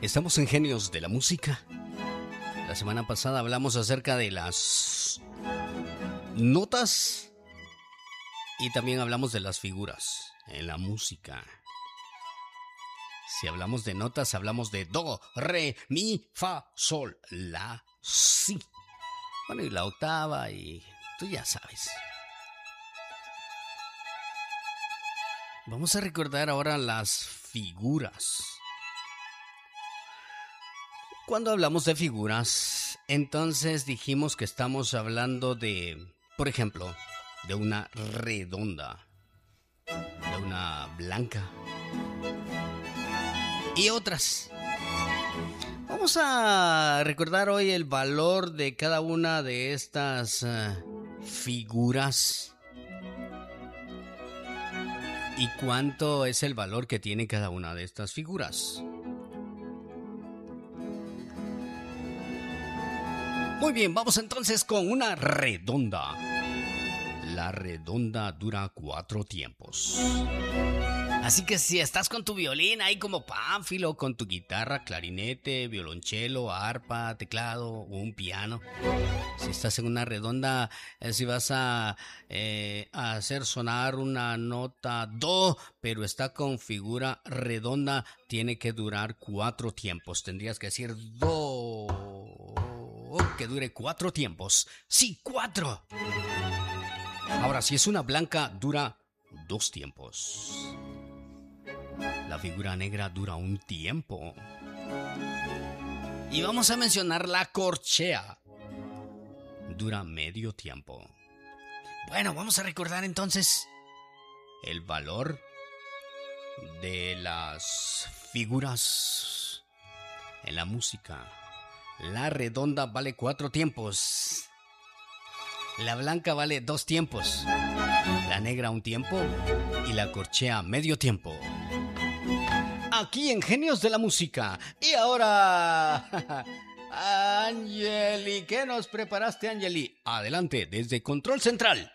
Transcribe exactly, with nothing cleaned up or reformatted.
Estamos en Genios de la Música. La semana pasada hablamos acerca de las notas y también hablamos de las figuras en la música. Si hablamos de notas, hablamos de do, re, mi, fa, sol, la, si. Bueno, y la octava y tú ya sabes. Vamos a recordar ahora las figuras. Cuando hablamos de figuras, entonces dijimos que estamos hablando de, por ejemplo, de una redonda, de una blanca y otras. Vamos a recordar hoy el valor de cada una de estas uh, figuras y cuánto es el valor que tiene cada una de estas figuras. Muy bien, vamos entonces con una redonda. La redonda dura cuatro tiempos. Así que si estás con tu violín ahí como Pánfilo, con tu guitarra, clarinete, violonchelo, arpa, teclado o un piano, si estás en una redonda, eh, si vas a, eh, a hacer sonar una nota do, pero está con figura redonda, tiene que durar cuatro tiempos. Tendrías que decir do, que dure cuatro tiempos. Sí, cuatro. Ahora, si es una blanca, dura dos tiempos. La figura negra dura un tiempo. Y vamos a mencionar la corchea. Dura medio tiempo. Bueno, vamos a recordar entonces el valor de las figuras en la música. La redonda vale cuatro tiempos. La blanca vale dos tiempos. La negra un tiempo. Y la corchea medio tiempo. Aquí en Genios de la Música. Y ahora... Angeli, ¿qué nos preparaste, Angeli? Adelante, desde Control Central.